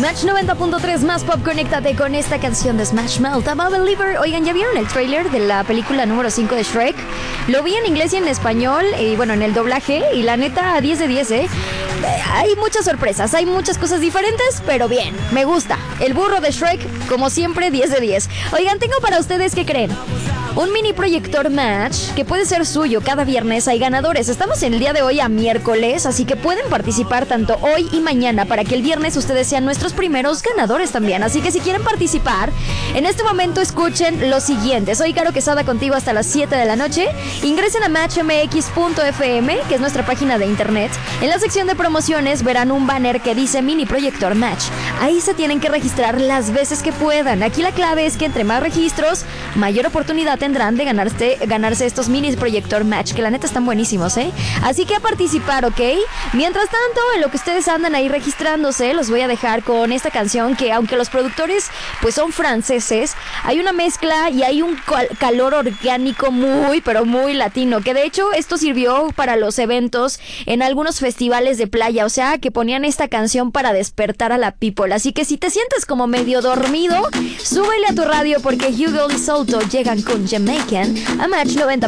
Match 90.3 más pop, conéctate con esta canción de Smash Mouth, I'm a Believer. Oigan, ¿ya vieron el tráiler de la película número 5 de Shrek? Lo vi en inglés y en español, y bueno, en el doblaje, y la neta, 10 de 10, Hay muchas sorpresas, hay muchas cosas diferentes, pero bien, me gusta. El burro de Shrek, como siempre, 10 de 10. Oigan, tengo para ustedes, ¿qué creen? Un mini proyector match que puede ser suyo. Cada viernes hay ganadores. Estamos en el día de hoy a miércoles, así que pueden participar tanto hoy y mañana para que el viernes ustedes sean nuestros primeros ganadores también. Así que si quieren participar, en este momento escuchen lo siguiente. Soy Caro Quesada contigo hasta las 7 de la noche. Ingresen a matchmx.fm, que es nuestra página de internet. En la sección de promociones verán un banner que dice mini proyector match. Ahí se tienen que registrar las veces que puedan. Aquí la clave es que entre más registros, mayor oportunidad tendrán de ganarse estos mini proyector match, que la neta están buenísimos, Así que a participar, ¿ok? Mientras tanto, en lo que ustedes andan ahí registrándose, los voy a dejar con esta canción que, aunque los productores pues son franceses, hay una mezcla y hay un calor orgánico muy, pero muy latino, que de hecho esto sirvió para los eventos en algunos festivales de playa, o sea, que ponían esta canción para despertar a la people. Así que si te sientes como medio dormido, súbele a tu radio porque Hugo y Souto llegan con Jamaican a Match 90.